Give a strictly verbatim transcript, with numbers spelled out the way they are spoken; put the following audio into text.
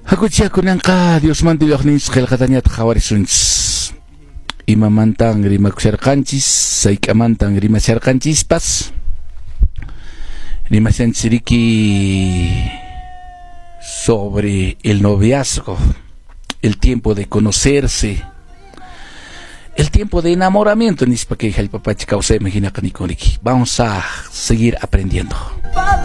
Hakuchiakunanqa Dios mantilloqninchis qillqatañata qhawarisunchisq. Imamantan rimakusharqanchis, sayk'amantan rimacharqanchispas. Rimashanchis riki sobre el noviazgo, el tiempo de conocerse, el tiempo de enamoramiento. Nispa que hallpapachi causa imagina qanikuniki. Vamos a seguir aprendiendo.